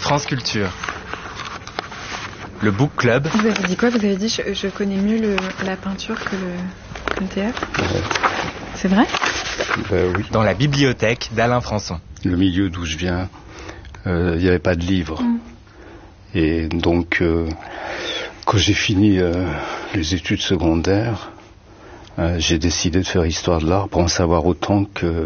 France Culture. Le Book Club. Vous avez dit quoi? Vous avez dit je connais mieux la peinture que le théâtre. Ouais. C'est vrai? Oui. Dans la bibliothèque d'Alain Françon. Le milieu d'où je viens, il n'y avait pas de livres. Et donc, quand j'ai fini les études secondaires, j'ai décidé de faire histoire de l'art pour en savoir autant que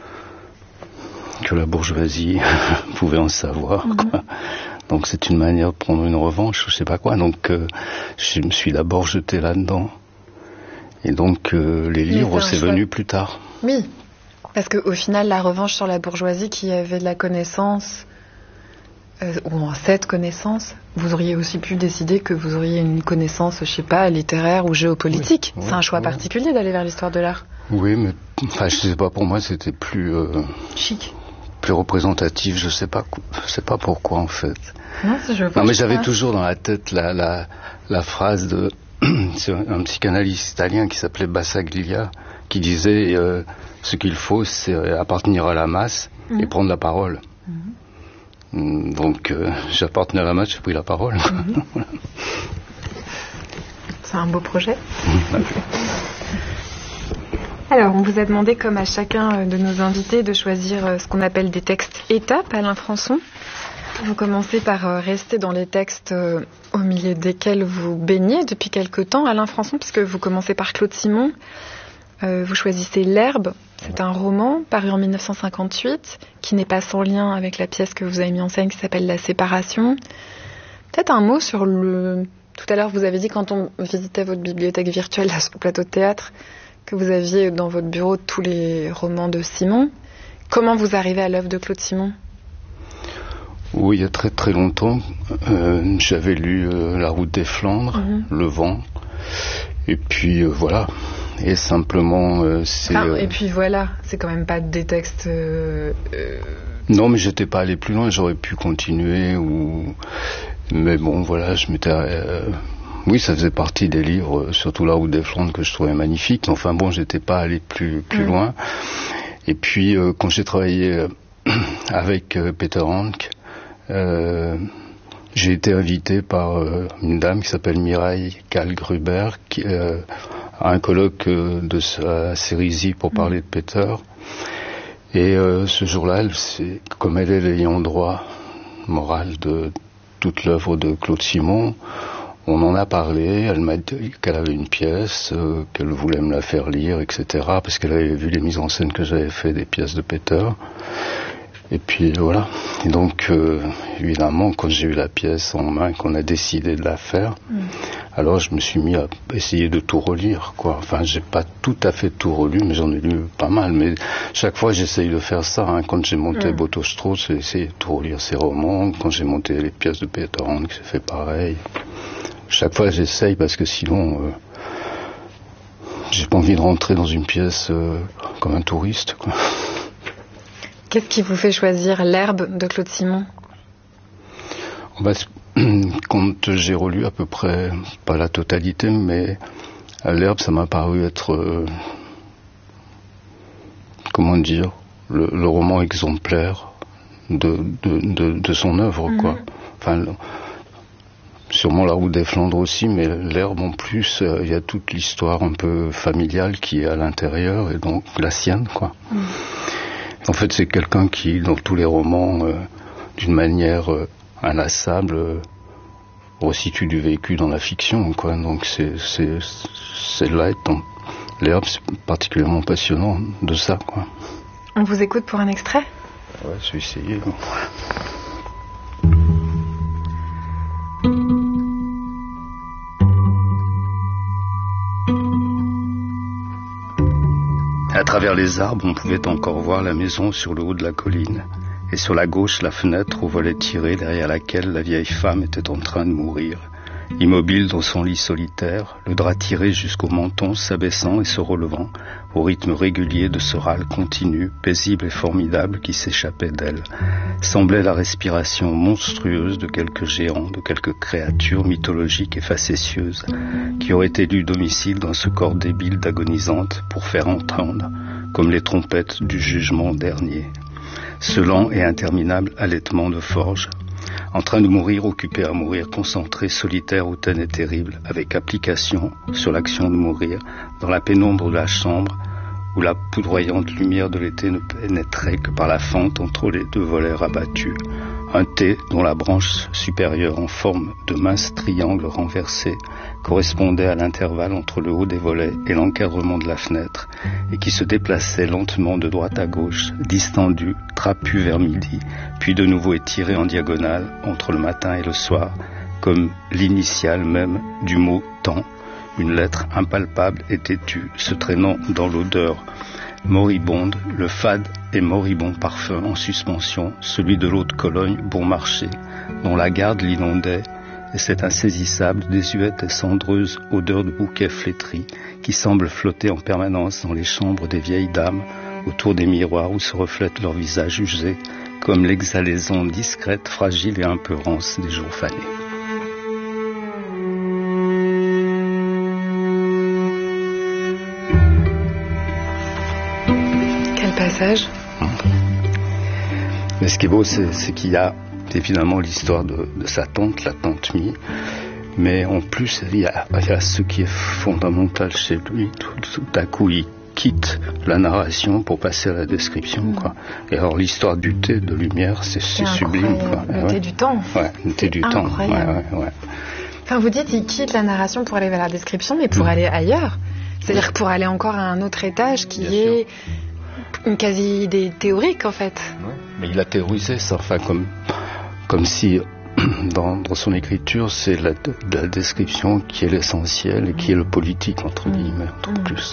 la bourgeoisie pouvait en savoir, quoi. Donc c'est une manière de prendre une revanche, je sais pas quoi. Donc je me suis d'abord jeté là-dedans. Et donc les livres, c'est venu plus tard. Oui, parce qu'au final, la revanche sur la bourgeoisie qui avait de la connaissance, ou cette connaissance, vous auriez aussi pu décider que vous auriez une connaissance, je sais pas, littéraire ou géopolitique. Oui, c'est un choix particulier d'aller vers l'histoire de l'art. Oui, mais je sais pas, pour moi c'était plus... chic. Plus représentatif, je sais pas pourquoi en fait. Non, mais j'avais toujours dans la tête la phrase de c'est un psychanalyste italien qui s'appelait Bassaglia qui disait ce qu'il faut c'est appartenir à la masse et prendre la parole. Donc j'ai appartenu à la masse, j'ai pris la parole. C'est un beau projet. Alors, on vous a demandé, comme à chacun de nos invités, de choisir ce qu'on appelle des textes étapes, Alain Françon. Vous commencez par rester dans les textes au milieu desquels vous baignez depuis quelque temps, Alain Françon, puisque vous commencez par Claude Simon. Vous choisissez L'Herbe, c'est un roman paru en 1958, qui n'est pas sans lien avec la pièce que vous avez mis en scène, qui s'appelle La Séparation. Peut-être un mot sur le... Tout à l'heure, vous avez dit, quand on visitait votre bibliothèque virtuelle là, sur le plateau de théâtre, que vous aviez dans votre bureau tous les romans de Simon. Comment vous arrivez à l'œuvre de Claude Simon? Oui, il y a très très longtemps, j'avais lu La Route des Flandres, Le Vent, et puis voilà. Et simplement, c'est... et puis voilà, c'est quand même pas des textes... Non, mais j'étais pas allé plus loin, j'aurais pu continuer, mais bon, voilà, je m'étais... Oui, ça faisait partie des livres, surtout La Route des Flandres, que je trouvais magnifique. Enfin bon, j'étais pas allé plus loin. Et puis, quand j'ai travaillé avec Peter Hanke, j'ai été invité par une dame qui s'appelle Mireille Kahl-Gruber, qui a un colloque de sa Sérisy pour parler de Peter. Et ce jour-là, comme elle est l'ayant droit moral de toute l'œuvre de Claude Simon, on en a parlé, elle m'a dit qu'elle avait une pièce, qu'elle voulait me la faire lire, etc., parce qu'elle avait vu les mises en scène que j'avais fait des pièces de Peter. Et puis voilà. Et donc, évidemment, quand j'ai eu la pièce en main, qu'on a décidé de la faire, alors je me suis mis à essayer de tout relire, quoi. Enfin, j'ai pas tout à fait tout relu, mais j'en ai lu pas mal. Mais chaque fois, j'essaye de faire ça. Quand j'ai monté Botto-Strauss, j'ai essayé de tout relire ses romans. Quand j'ai monté les pièces de Peter Hanke, j'ai fait pareil. Chaque fois, j'essaye parce que sinon, j'ai pas envie de rentrer dans une pièce comme un touriste, quoi. Qu'est-ce qui vous fait choisir L'Herbe de Claude Simon? Quand j'ai relu à peu près, pas la totalité, mais L'Herbe, ça m'a paru être, comment dire, le roman exemplaire de son œuvre, quoi. Enfin, sûrement La Route des Flandres aussi, mais L'Herbe en plus, il y a toute l'histoire un peu familiale qui est à l'intérieur, et donc la sienne, quoi. En fait, c'est quelqu'un qui, dans tous les romans, d'une manière inlassable, resitue du vécu dans la fiction, quoi. Donc c'est là, dans L'Herbe, c'est particulièrement passionnant de ça, quoi. On vous écoute pour un extrait? Ouais, je vais essayer. À travers les arbres, on pouvait encore voir la maison sur le haut de la colline. Et sur la gauche, la fenêtre au volet tiré derrière laquelle la vieille femme était en train de mourir. Immobile dans son lit solitaire, le drap tiré jusqu'au menton, s'abaissant et se relevant, au rythme régulier de ce râle continu, paisible et formidable qui s'échappait d'elle, semblait la respiration monstrueuse de quelques géants, de quelques créatures mythologiques et facétieuses, qui auraient élu domicile dans ce corps débile d'agonisante pour faire entendre, comme les trompettes du jugement dernier, ce lent et interminable halètement de forge, en train de mourir, occupé à mourir, concentré, solitaire, hautaine et terrible, avec application sur l'action de mourir, dans la pénombre de la chambre, où la poudroyante lumière de l'été ne pénétrait que par la fente entre les deux volets rabattus. Un thé dont la branche supérieure en forme de mince triangle renversé correspondait à l'intervalle entre le haut des volets et l'encadrement de la fenêtre et qui se déplaçait lentement de droite à gauche, distendu, trapu vers midi, puis de nouveau étiré en diagonale entre le matin et le soir, comme l'initiale même du mot « temps », une lettre impalpable et têtue se traînant dans l'odeur moribonde, le fade et moribond parfum en suspension, celui de l'eau de Cologne bon marché, dont la garde l'inondait, et cette insaisissable, désuète et cendreuse odeur de bouquet flétri qui semble flotter en permanence dans les chambres des vieilles dames, autour des miroirs où se reflètent leurs visages usés, comme l'exhalaison discrète, fragile et un peu rance des jours fanés. Passage. Mais ce qui est beau, c'est qu'il y a évidemment l'histoire de sa tante, la tante Mie, mais en plus, il y a ce qui est fondamental chez lui. Tout à coup, il quitte la narration pour passer à la description, quoi. Et alors, l'histoire du thé de lumière, c'est sublime, quoi. Le thé du temps. Ouais, le thé du temps. Ouais. Enfin, vous dites, il quitte la narration pour aller vers la description, mais pour aller ailleurs. C'est-à-dire pour aller encore à un autre étage qui Bien est... sûr. Une quasi-idée théorique, en fait. Ouais. Mais il a théorisé ça, enfin, comme si, dans son écriture, c'est la description qui est l'essentiel et qui est le politique, entre guillemets, en plus.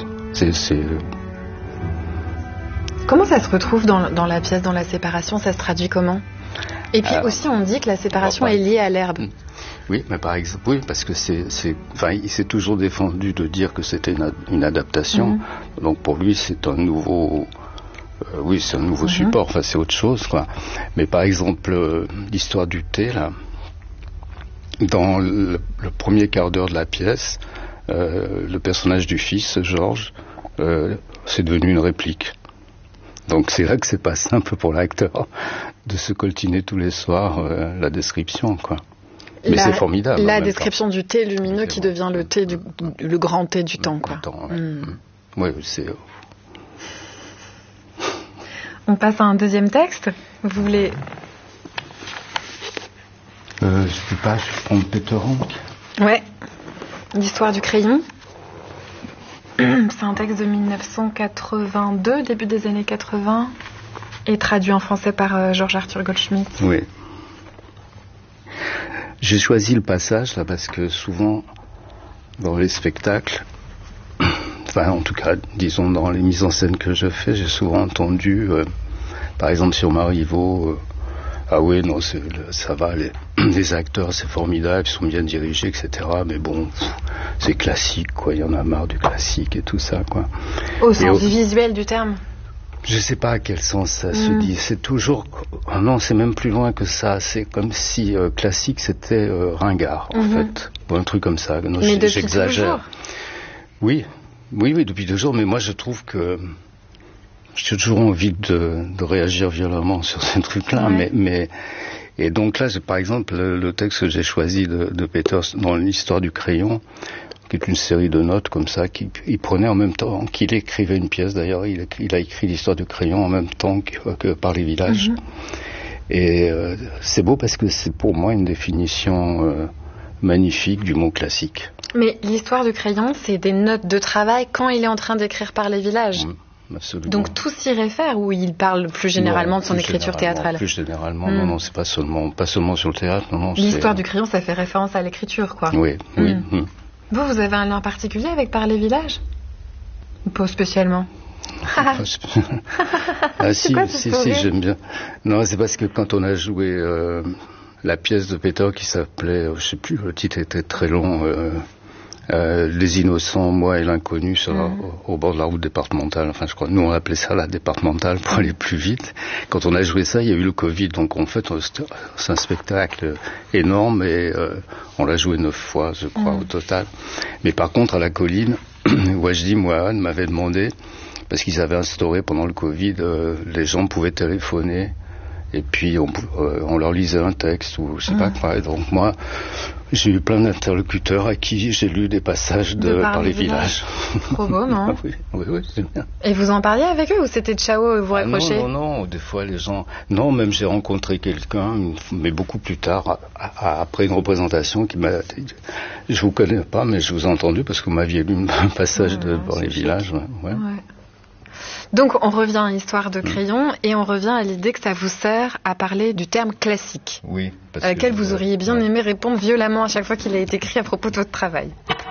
Comment ça se retrouve dans la pièce, dans la séparation? Ça se traduit comment? Et puis aussi, on dit que la séparation est liée à l'herbe. Oui, mais par exemple, oui, parce que il s'est toujours défendu de dire que c'était une adaptation. Donc pour lui, c'est un nouveau... c'est un nouveau support, enfin c'est autre chose, quoi. Mais par exemple, l'histoire du thé, là, dans le premier quart d'heure de la pièce, le personnage du fils, Georges, c'est devenu une réplique. Donc c'est là que c'est pas simple pour l'acteur de se coltiner tous les soirs la description, quoi. Mais c'est formidable. La description du thé lumineux qui devient le thé, le grand thé du temps, quoi. Oui, c'est... On passe à un deuxième texte. Vous voulez... je sais pas, je prends Peter Hank. Ouais, l'histoire du crayon. C'est un texte de 1982, début des années 80, et traduit en français par Georges Arthur Goldschmidt. Oui. J'ai choisi le passage là parce que souvent dans les spectacles, enfin en tout cas disons dans les mises en scène que je fais, j'ai souvent entendu par exemple sur Marivaux, ah oui non ça va, les acteurs c'est formidable, ils sont bien dirigés, etc. Mais bon, c'est classique quoi, il y en a marre du classique et tout ça quoi. Au sens visuel du terme. Je sais pas à quel sens ça se dit. C'est toujours... Oh non, c'est même plus loin que ça. C'est comme si classique, c'était ringard, en fait. Ou un truc comme ça. Non, mais depuis j'exagère. toujours. Oui, depuis toujours. Mais moi, je trouve que j'ai toujours envie de réagir violemment sur ces trucs-là. Ouais. Et donc là, par exemple, le texte que j'ai choisi de Peters dans l'histoire du crayon, qui est une série de notes comme ça, qu'il prenait en même temps qu'il écrivait une pièce. D'ailleurs, il a écrit l'histoire du crayon en même temps que par les villages. Et c'est beau parce que c'est pour moi une définition magnifique du mot classique. Mais l'histoire du crayon, c'est des notes de travail quand il est en train d'écrire par les villages. Absolument. Donc tout s'y réfère, ou il parle plus généralement de son écriture théâtrale? Plus généralement, non, c'est pas seulement sur le théâtre. Non, l'histoire du crayon, ça fait référence à l'écriture, quoi. Oui. Vous avez un lien particulier avec Par les villages? Ou pas spécialement? Si, j'aime bien. Non, c'est parce que quand on a joué la pièce de Peter qui s'appelait, je sais plus, le titre était très long, Les Innocents, moi et l'inconnu au bord de la route départementale. Enfin, je crois, nous on appelait ça la départementale pour aller plus vite. Quand on a joué ça, il y a eu le Covid, donc en fait, c'est un spectacle énorme et on l'a joué 9 fois, je crois, au total. Mais par contre, à la Colline, Wajdi Mouahane m'avait demandé, parce qu'ils avaient instauré pendant le Covid, les gens pouvaient téléphoner Et puis on leur lisait un texte ou je sais pas quoi. Et donc moi, j'ai eu plein d'interlocuteurs à qui j'ai lu des passages par les villages. Trop beau, non? Oui, c'est bien. Et vous en parliez avec eux ou c'était ciao, vous raccrochez? Non, des fois les gens... Non, même j'ai rencontré quelqu'un, mais beaucoup plus tard, après une représentation qui m'a dit, je vous connais pas, mais je vous ai entendu parce que vous m'aviez lu un passage par les villages. Ouais. Donc on revient à l'histoire de Crayon et on revient à l'idée que ça vous sert à parler du terme classique. Oui. À laquelle vous auriez bien aimé répondre violemment à chaque fois qu'il a été écrit à propos de votre travail.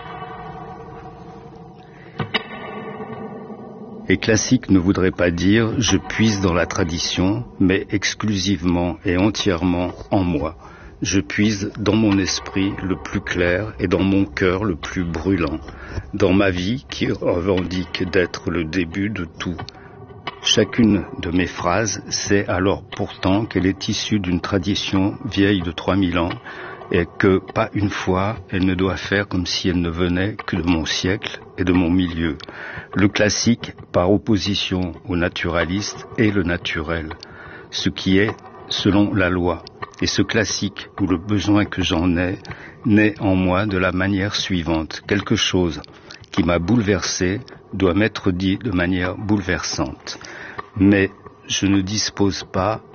Et classique ne voudrait pas dire « je puise dans la tradition », mais exclusivement et entièrement en moi. Je puise dans mon esprit le plus clair et dans mon cœur le plus brûlant, dans ma vie qui revendique d'être le début de tout. Chacune de mes phrases sait alors pourtant qu'elle est issue d'une tradition vieille de 3000 ans et que, pas une fois, elle ne doit faire comme si elle ne venait que de mon siècle et de mon milieu. Le classique, par opposition au naturaliste, est le naturel, ce qui est selon la loi. Et ce classique, ou le besoin que j'en ai, naît en moi de la manière suivante. Quelque chose qui m'a bouleversé doit m'être dit de manière bouleversante. Mais je ne dispose pas